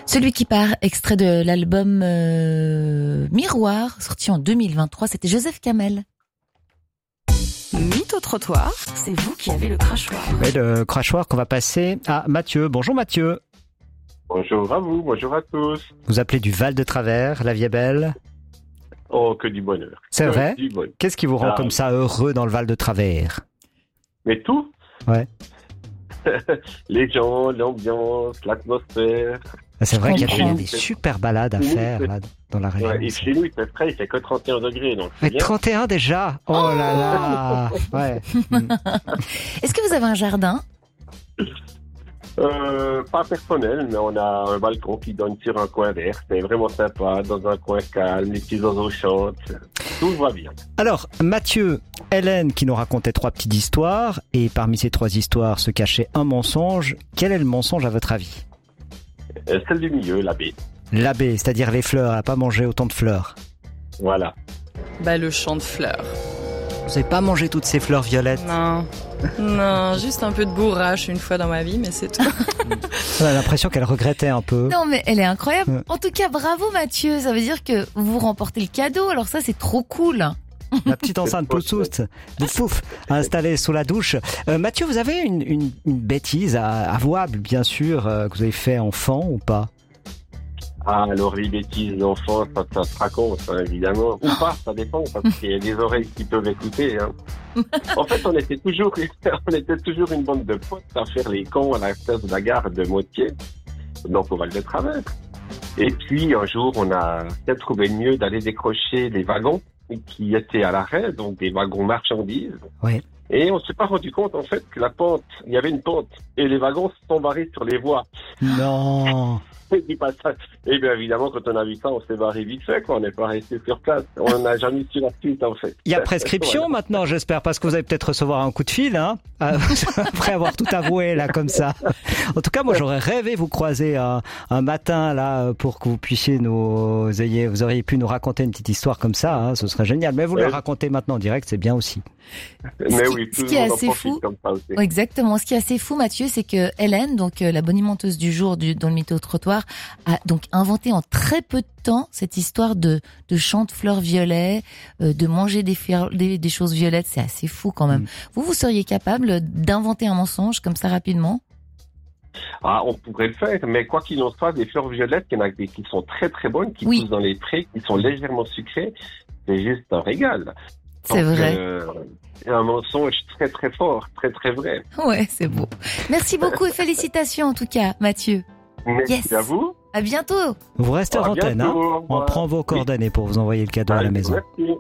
Celui qui part, extrait de l'album Miroir, sorti en 2023, c'était Joseph Kamel. Mythe au trottoir, c'est vous qui avez le crachoir. Et le crachoir qu'on va passer à Mathieu. Bonjour Mathieu. Bonjour à vous, bonjour à tous. Vous appelez du Val de Travers, la vie est belle. Oh, que du bonheur. C'est vrai? Du bonheur. Qu'est-ce qui vous rend comme ça heureux dans le Val de Travers? Mais tout. Ouais. Les gens, l'ambiance, l'atmosphère. C'est vrai qu'il y a comprends. des super balades à faire là, dans la région. Ouais, et chez nous, il fait frais, il fait que 31 degrés. Donc c'est Mais bien. 31 déjà. Oh là là. Ouais. Est-ce que vous avez un jardin? Pas personnel, mais on a un balcon qui donne sur un coin vert. C'est vraiment sympa, dans un coin calme, les petits oiseaux chantent. Tout va bien. Alors, Mathieu, Hélène qui nous racontait 3 petites histoires, et parmi ces 3 histoires se cachait un mensonge. Quel est le mensonge à votre avis? Celle du milieu, l'abbé. L'abbé, c'est-à-dire les fleurs, elle n'a pas mangé autant de fleurs. Voilà. Le champ de fleurs. Vous n'avez pas mangé toutes ces fleurs violettes? Non, juste un peu de bourrache une fois dans ma vie, mais c'est tout. On a l'impression qu'elle regrettait un peu. Non, mais elle est incroyable. Ouais. En tout cas, bravo Mathieu. Ça veut dire que vous remportez le cadeau. Alors ça, c'est trop cool. La petite enceinte Bluetooth, pouf, installée sous la douche. Mathieu, vous avez une bêtise avouable, bien sûr, que vous avez fait enfant ou pas? Ah, alors les bêtises d'enfants, ça se raconte, hein, évidemment. Ou pas, ça dépend, parce qu'il y a des oreilles qui peuvent écouter. Hein. En fait, on était toujours une bande de potes à faire les cons à la place de la gare de Motier, donc au Val de Travers. Et puis, un jour, on a peut-être trouvé mieux d'aller décrocher les wagons qui étaient à l'arrêt, donc des wagons marchandises. Oui. Et on s'est pas rendu compte, en fait, que il y avait une pente, et les wagons se sont barrés sur les voies. Non. Du passage. Et bien évidemment, quand on a vu ça, on s'est barré vite fait, quoi. On n'est pas resté sur place. On n'a jamais su la suite, en fait. Il y a prescription Voilà. maintenant, j'espère, parce que vous allez peut-être recevoir un coup de fil, hein, après avoir tout avoué là comme ça. En tout cas, moi, j'aurais rêvé vous croiser un matin là pour que vous puissiez vous auriez pu nous raconter une petite histoire comme ça. Hein, ce serait génial. Mais vous le racontez maintenant en direct, c'est bien aussi. Mais oui, Ce tout qui le est monde en assez profite fou. comme ça aussi. Ouais, exactement. Ce qui est assez fou, Mathieu, c'est que Hélène, donc la bonimenteuse du jour dans le mythe au trottoir, a donc inventé en très peu de temps cette histoire de chant de fleurs violets, de manger des choses violettes. C'est assez fou quand même. Vous seriez capable d'inventer un mensonge comme ça rapidement? Ah, on pourrait le faire, mais quoi qu'il en soit, des fleurs violettes, il y en a des qui sont très très bonnes, qui Oui. poussent dans les prés, qui sont légèrement sucrées. C'est juste un régal. C'est Donc, vrai. Un mensonge très très fort, très très vrai. Ouais, c'est beau. Merci beaucoup et félicitations en tout cas, Mathieu. Merci Yes. à vous. À bientôt. Vous restez en À antenne, hein. bientôt. On prend vos coordonnées pour vous envoyer le cadeau à la Allez, maison. Merci.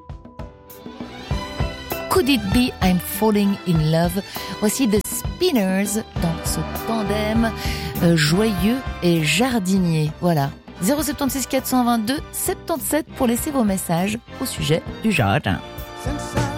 Could it be I'm falling in love? Voici The Spinners dans ce tandem joyeux et jardinier. Voilà. 076 422 77 pour laisser vos messages au sujet du jardin. Since I